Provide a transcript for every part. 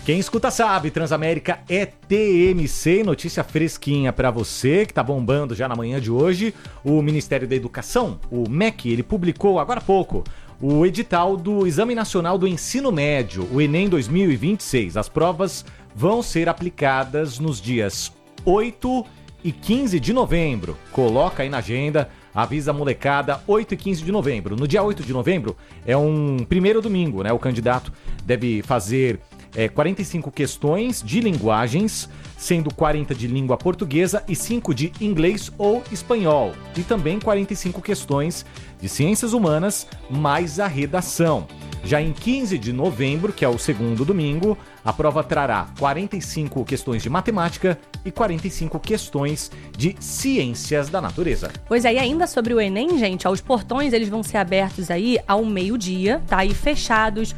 Quem escuta sabe, Transamérica é TMC, notícia fresquinha pra você, que tá bombando já na manhã de hoje. O Ministério da Educação, o MEC, ele publicou agora há pouco o edital do Exame Nacional do Ensino Médio, o Enem 2026. As provas vão ser aplicadas nos dias 8 e 15 de novembro. Coloca aí na agenda, avisa a molecada, 8 e 15 de novembro. No dia 8 de novembro é um primeiro domingo, né? O candidato deve fazer 45 questões de linguagens, sendo 40 de língua portuguesa e 5 de inglês ou espanhol. E também 45 questões de ciências humanas, mais a redação. Já em 15 de novembro, que é o segundo domingo, a prova trará 45 questões de matemática e 45 questões de ciências da natureza. Pois é, e ainda sobre o Enem, gente, os portões eles vão ser abertos aí ao meio-dia, tá? E fechados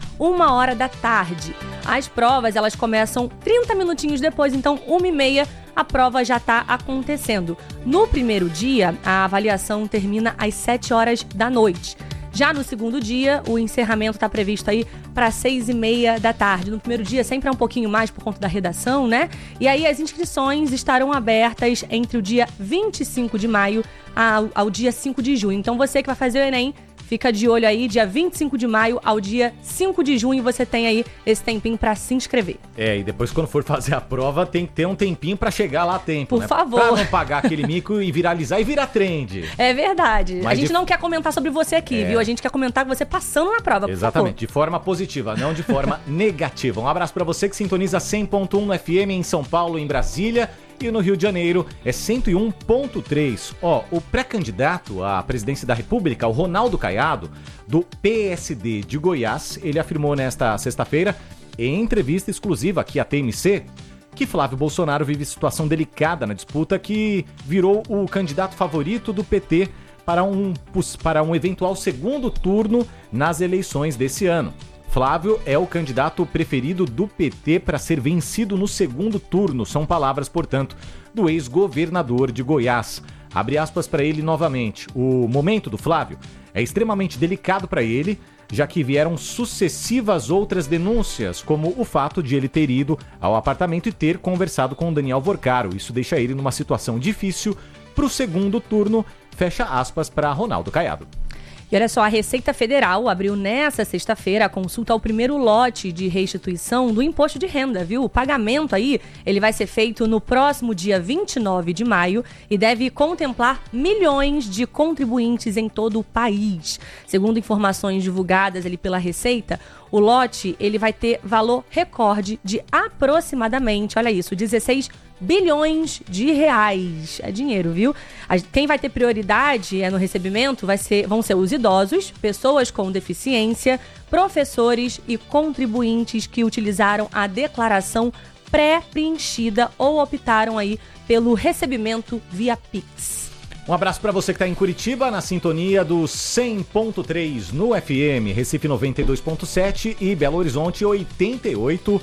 13h. As provas, elas começam 30 minutinhos depois, então 1h30 a prova já está acontecendo. No primeiro dia, a avaliação termina às 7h. Já no segundo dia, o encerramento está previsto aí para 6h30. No primeiro dia, sempre é um pouquinho mais por conta da redação, né? E aí as inscrições estarão abertas entre o dia 25 de maio ao dia 5 de junho. Então você que vai fazer o Enem, fica de olho aí, dia 25 de maio ao dia 5 de junho, você tem aí esse tempinho para se inscrever. E depois quando for fazer a prova, tem que ter um tempinho para chegar lá a tempo, Por né? favor. Pra não pagar aquele mico e viralizar e virar trend. É verdade. Mas a gente não quer comentar sobre você aqui, viu? A gente quer comentar com você passando na prova, Exatamente, de forma positiva, não de forma negativa. Um abraço para você que sintoniza 100.1 no FM em São Paulo, em Brasília. E no Rio de Janeiro é 101.3. O pré-candidato à presidência da República, o Ronaldo Caiado, do PSD de Goiás, ele afirmou nesta sexta-feira, em entrevista exclusiva aqui à TMC, que Flávio Bolsonaro vive situação delicada na disputa que virou o candidato favorito do PT para um eventual segundo turno nas eleições desse ano. Flávio é o candidato preferido do PT para ser vencido no segundo turno. São palavras, portanto, do ex-governador de Goiás. Abre aspas para ele novamente. O momento do Flávio é extremamente delicado para ele, já que vieram sucessivas outras denúncias, como o fato de ele ter ido ao apartamento e ter conversado com o Daniel Vorcaro. Isso deixa ele numa situação difícil para o segundo turno, fecha aspas para Ronaldo Caiado. E olha só, a Receita Federal abriu nessa sexta-feira a consulta ao primeiro lote de restituição do imposto de renda, viu? O pagamento aí, ele vai ser feito no próximo dia 29 de maio e deve contemplar milhões de contribuintes em todo o país. Segundo informações divulgadas ali pela Receita, o lote ele vai ter valor recorde de aproximadamente, olha isso, 16 bilhões de reais. É dinheiro, viu? Quem vai ter prioridade no recebimento vão ser os idosos, pessoas com deficiência, professores e contribuintes que utilizaram a declaração pré-preenchida ou optaram aí pelo recebimento via Pix. Um abraço para você que está em Curitiba, na sintonia do 100.3 no FM, Recife 92.7 e Belo Horizonte 88.7.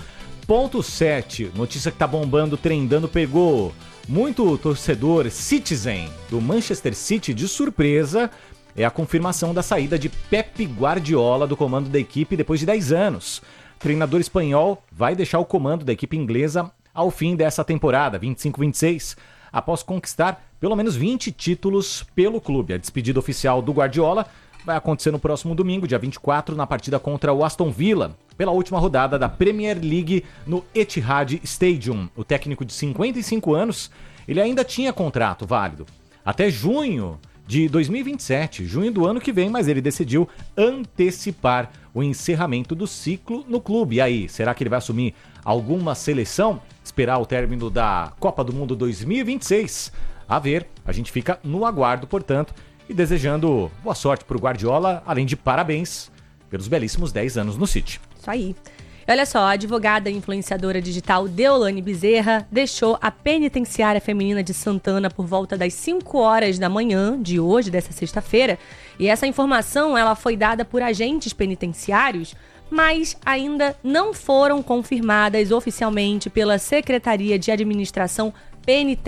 Notícia que tá bombando, trendando, pegou muito torcedor Citizen do Manchester City de surpresa. É a confirmação da saída de Pep Guardiola do comando da equipe depois de 10 anos. O treinador espanhol vai deixar o comando da equipe inglesa ao fim dessa temporada, 25-26, após conquistar pelo menos 20 títulos pelo clube. A despedida oficial do Guardiola vai acontecer no próximo domingo, dia 24, na partida contra o Aston Villa, pela última rodada da Premier League no Etihad Stadium. O técnico de 55 anos, ele ainda tinha contrato válido até junho de 2027, junho do ano que vem, mas ele decidiu antecipar o encerramento do ciclo no clube. E aí, será que ele vai assumir alguma seleção? Esperar o término da Copa do Mundo 2026? A ver, a gente fica no aguardo, portanto, e desejando boa sorte para o Guardiola, além de parabéns pelos belíssimos 10 anos no City. Isso aí. E olha só, a advogada e influenciadora digital Deolane Bezerra deixou a penitenciária feminina de Santana por volta das 5h da manhã de hoje, dessa sexta-feira. E essa informação ela foi dada por agentes penitenciários, mas ainda não foram confirmadas oficialmente pela Secretaria de Administração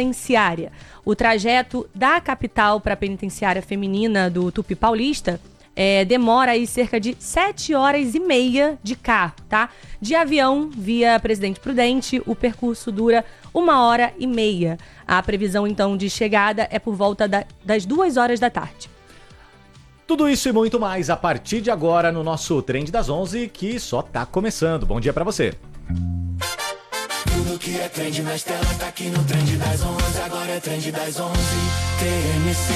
Penitenciária. O trajeto da capital para a penitenciária feminina do Tupi Paulista demora aí cerca de 7 horas e meia de carro, tá? De avião, via Presidente Prudente, o percurso dura 1h30. A previsão, então, de chegada é por volta das 2 horas da tarde. Tudo isso e muito mais a partir de agora no nosso Trend das 11, que só tá começando. Bom dia pra você. Tudo que é trend nas telas tá aqui no Trend das 11. Agora é Trend das 11, TMC.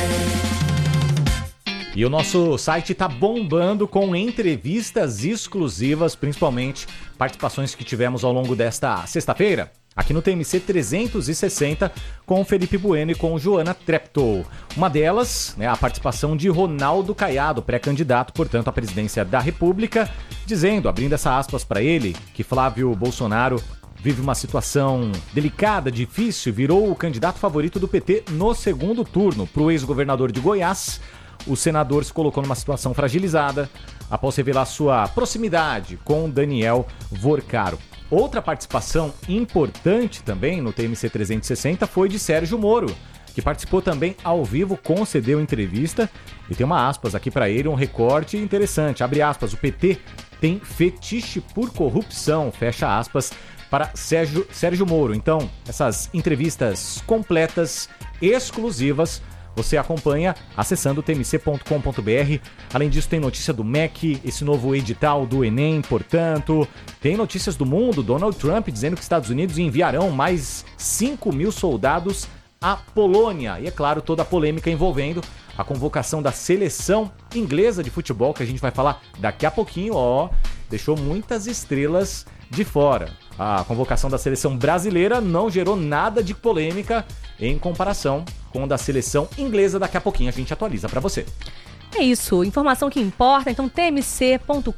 E o nosso site tá bombando com entrevistas exclusivas, principalmente participações que tivemos ao longo desta sexta-feira, aqui no TMC 360, com Felipe Bueno e com Joana Treptow. Uma delas, a participação de Ronaldo Caiado, pré-candidato, portanto, à presidência da República, dizendo, abrindo essa aspas para ele, que Flávio Bolsonaro vive uma situação delicada, difícil, virou o candidato favorito do PT no segundo turno. Para o ex-governador de Goiás, o senador se colocou numa situação fragilizada após revelar sua proximidade com Daniel Vorcaro. Outra participação importante também no TMC 360 foi de Sérgio Moro, que participou também ao vivo, concedeu entrevista e tem uma aspas aqui para ele, um recorte interessante. Abre aspas, o PT tem fetiche por corrupção, fecha aspas, para Sérgio Moro. Então, essas entrevistas completas, exclusivas, você acompanha acessando tmc.com.br. Além disso, tem notícia do MEC, esse novo edital do Enem, portanto. Tem notícias do mundo, Donald Trump dizendo que Estados Unidos enviarão mais 5.000 soldados à Polônia. E, é claro, toda a polêmica envolvendo a convocação da seleção inglesa de futebol, que a gente vai falar daqui a pouquinho, deixou muitas estrelas de fora. A convocação da seleção brasileira não gerou nada de polêmica em comparação com a da seleção inglesa. Daqui a pouquinho a gente atualiza para você. É isso, informação que importa, então tmc.com.br,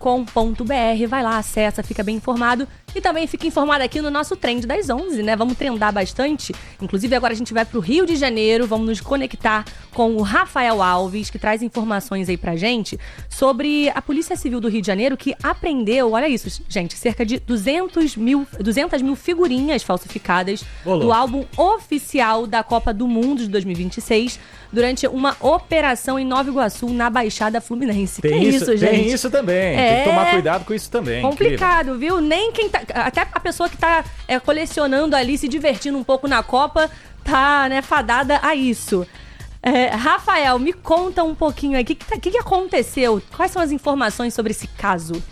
vai lá, acessa, fica bem informado e também fica informado aqui no nosso Trend das 11, né? Vamos trendar bastante, inclusive agora a gente vai pro Rio de Janeiro, vamos nos conectar com o Rafael Alves, que traz informações aí pra gente sobre a Polícia Civil do Rio de Janeiro, que apreendeu, olha isso, gente, cerca de 200 mil figurinhas falsificadas do álbum oficial da Copa do Mundo de 2026, durante uma operação em Nova Iguaçu, na Baixada Fluminense. Tem isso, gente. Tem isso também. Tem que tomar cuidado com isso também. Complicado, viu? Nem quem tá... Até a pessoa que tá colecionando ali, se divertindo um pouco na Copa, tá, fadada a isso. Rafael, me conta um pouquinho aí. O que aconteceu? Quais são as informações sobre esse caso?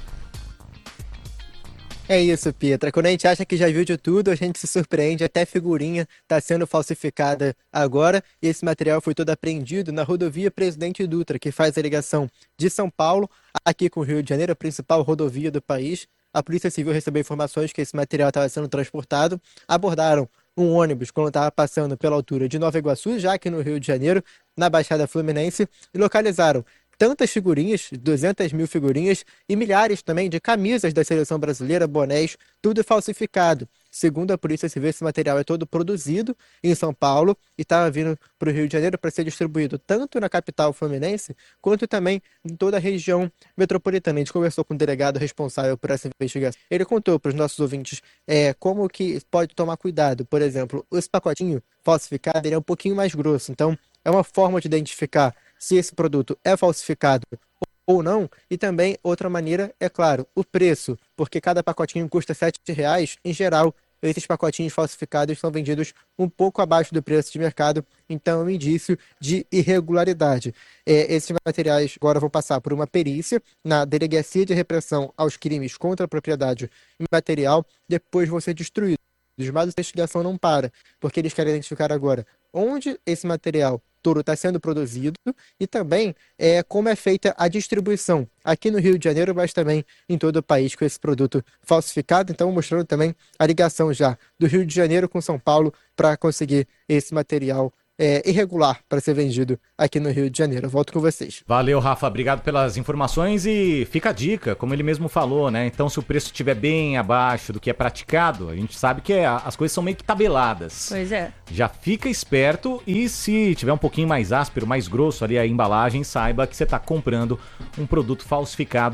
É isso, Pietra. Quando a gente acha que já viu de tudo, a gente se surpreende. Até figurinha está sendo falsificada agora. E esse material foi todo apreendido na rodovia Presidente Dutra, que faz a ligação de São Paulo aqui com o Rio de Janeiro, a principal rodovia do país. A Polícia Civil recebeu informações que esse material estava sendo transportado. Abordaram um ônibus quando estava passando pela altura de Nova Iguaçu, já aqui no Rio de Janeiro, na Baixada Fluminense, e localizaram tantas figurinhas, 200 mil figurinhas, e milhares também de camisas da seleção brasileira, bonés, tudo falsificado. Segundo a Polícia Civil, esse material é todo produzido em São Paulo e estava vindo para o Rio de Janeiro para ser distribuído tanto na capital fluminense, quanto também em toda a região metropolitana. A gente conversou com o delegado responsável por essa investigação. Ele contou para os nossos ouvintes como que pode tomar cuidado. Por exemplo, esse pacotinho falsificado ele é um pouquinho mais grosso, então é uma forma de identificar se esse produto é falsificado ou não, e também outra maneira, é claro, o preço, porque cada pacotinho custa R$7, em geral, esses pacotinhos falsificados são vendidos um pouco abaixo do preço de mercado, então é um indício de irregularidade. Esses materiais agora vão passar por uma perícia na Delegacia de Repressão aos Crimes contra a Propriedade Imaterial, depois vão ser destruídos, mas a investigação não para, porque eles querem identificar agora onde esse material todo está sendo produzido e também como é feita a distribuição aqui no Rio de Janeiro, mas também em todo o país com esse produto falsificado. Então, mostrando também a ligação já do Rio de Janeiro com São Paulo para conseguir esse material irregular para ser vendido aqui no Rio de Janeiro. Eu volto com vocês. Valeu, Rafa. Obrigado pelas informações e fica a dica, como ele mesmo falou, né? Então, se o preço estiver bem abaixo do que é praticado, a gente sabe que as coisas são meio que tabeladas. Pois é. Já fica esperto e se tiver um pouquinho mais áspero, mais grosso ali a embalagem, saiba que você está comprando um produto falsificado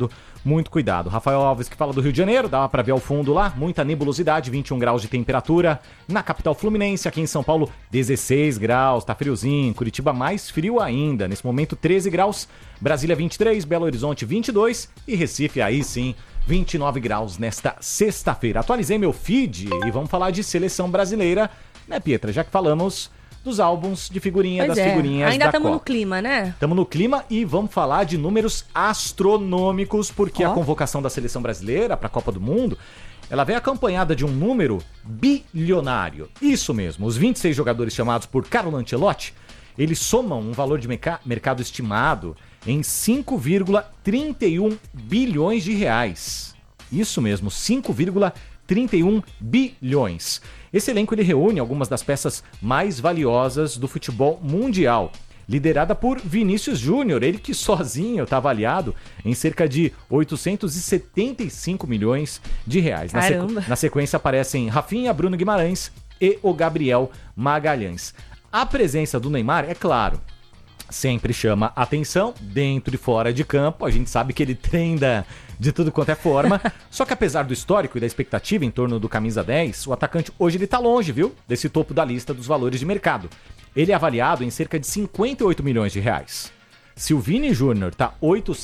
muito cuidado. Rafael Alves que fala do Rio de Janeiro, dá pra ver ao fundo lá, muita nebulosidade, 21 graus de temperatura. Na capital fluminense, aqui em São Paulo, 16 graus, tá friozinho. Curitiba mais frio ainda, nesse momento 13 graus. Brasília 23, Belo Horizonte 22 e Recife aí sim, 29 graus nesta sexta-feira. Atualizei meu feed e vamos falar de seleção brasileira, né, Pietra? Já que falamos dos álbuns de figurinha, pois das figurinhas ainda da estamos Copa. no clima, né? Estamos no clima e vamos falar de números astronômicos, porque a convocação da seleção brasileira para a Copa do Mundo, ela vem acompanhada de um número bilionário. Isso mesmo, os 26 jogadores chamados por Carlo Ancelotti, eles somam um valor de mercado estimado em 5,31 bilhões de reais. Isso mesmo, 5,31 bilhões. Esse elenco ele reúne algumas das peças mais valiosas do futebol mundial, liderada por Vinícius Júnior, ele que sozinho está avaliado em cerca de 875 milhões de reais. Na sequência aparecem Rafinha, Bruno Guimarães e o Gabriel Magalhães. A presença do Neymar, é claro, sempre chama atenção, dentro e fora de campo. A gente sabe que ele treina de tudo quanto é forma. Só que apesar do histórico e da expectativa em torno do camisa 10, o atacante hoje ele tá longe, viu? Desse topo da lista dos valores de mercado. Ele é avaliado em cerca de 58 milhões de reais. Se o Vini Júnior tá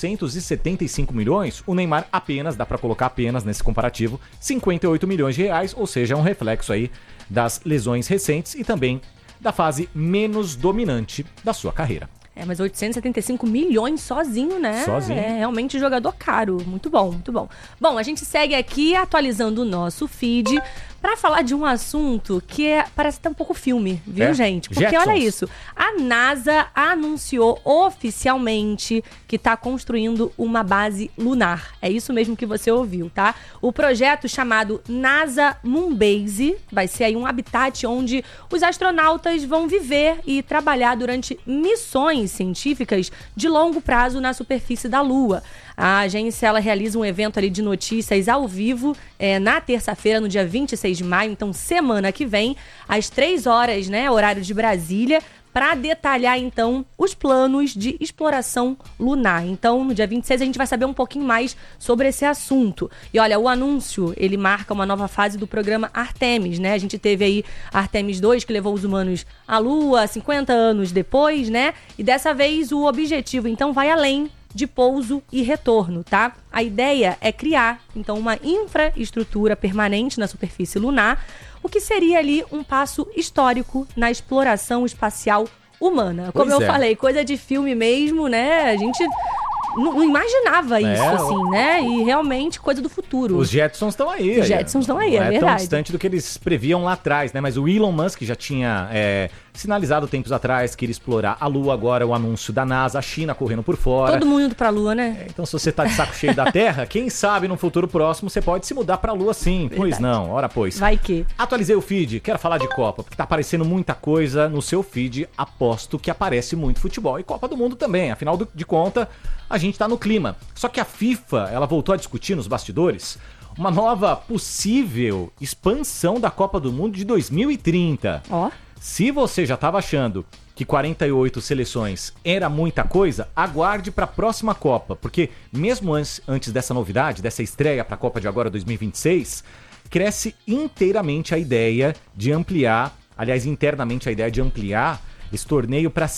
875 milhões, o Neymar apenas, dá pra colocar apenas nesse comparativo, 58 milhões de reais, ou seja, um reflexo aí das lesões recentes e também da fase menos dominante da sua carreira. Mas 875 milhões sozinho, né? Sozinho. É realmente jogador caro. Muito bom, muito bom. Bom, a gente segue aqui atualizando o nosso feed para falar de um assunto que parece até um pouco filme, viu, gente? Porque Jetsons. olha isso, a NASA anunciou oficialmente que está construindo uma base lunar. É isso mesmo que você ouviu, tá? O projeto chamado NASA Moonbase vai ser aí um habitat onde os astronautas vão viver e trabalhar durante missões científicas de longo prazo na superfície da Lua. A agência ela realiza um evento ali de notícias ao vivo na terça-feira, no dia 26 de maio, então semana que vem, às 3 horas, né, horário de Brasília, para detalhar, então, os planos de exploração lunar. Então, no dia 26, a gente vai saber um pouquinho mais sobre esse assunto. E olha, o anúncio, ele marca uma nova fase do programa Artemis, né? A gente teve aí Artemis 2, que levou os humanos à Lua 50 anos depois, né? E dessa vez o objetivo, então, vai além de pouso e retorno, tá? A ideia é criar, então, uma infraestrutura permanente na superfície lunar, o que seria ali um passo histórico na exploração espacial humana. Como eu falei, coisa de filme mesmo, né? A gente não imaginava isso, assim, né? E realmente coisa do futuro. Os Jetsons estão aí. Os Jetsons estão aí, é verdade. Não é tão distante do que eles previam lá atrás, né? Mas o Elon Musk já tinha sinalizado tempos atrás que iria explorar a Lua. Agora o anúncio da NASA, a China correndo por fora. Todo mundo indo pra Lua, né? Então se você tá de saco cheio da Terra, quem sabe no futuro próximo você pode se mudar pra Lua sim. Verdade. Pois não, ora pois. Vai que. Atualizei o feed, quero falar de Copa, porque tá aparecendo muita coisa no seu feed. Aposto que aparece muito futebol e Copa do Mundo também. Afinal de contas, a gente tá no clima. Só que a FIFA, ela voltou a discutir nos bastidores uma nova possível expansão da Copa do Mundo de 2030. Se você já estava achando que 48 seleções era muita coisa, aguarde para a próxima Copa, porque mesmo antes dessa novidade, dessa estreia para a Copa de agora 2026, cresce inteiramente a ideia de ampliar, aliás, internamente a ideia de ampliar esse torneio para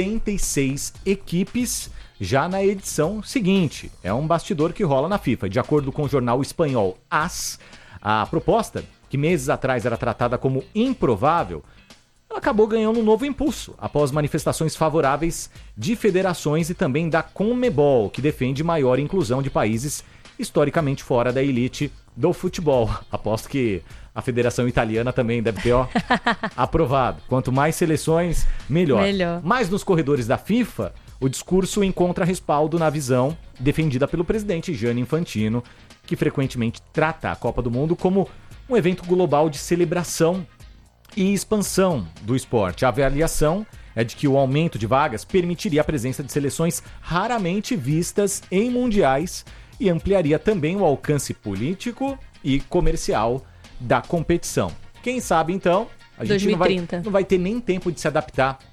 66 equipes já na edição seguinte. É um bastidor que rola na FIFA. De acordo com o jornal espanhol AS, a proposta, que meses atrás era tratada como improvável, ela acabou ganhando um novo impulso após manifestações favoráveis de federações e também da CONMEBOL, que defende maior inclusão de países historicamente fora da elite do futebol. Aposto que a Federação Italiana também deve ter aprovado. Quanto mais seleções, melhor. Mas nos corredores da FIFA, o discurso encontra respaldo na visão defendida pelo presidente Gianni Infantino, que frequentemente trata a Copa do Mundo como um evento global de celebração e expansão do esporte. A avaliação é de que o aumento de vagas permitiria a presença de seleções raramente vistas em mundiais e ampliaria também o alcance político e comercial da competição. Quem sabe, então, a gente não vai ter nem tempo de se adaptar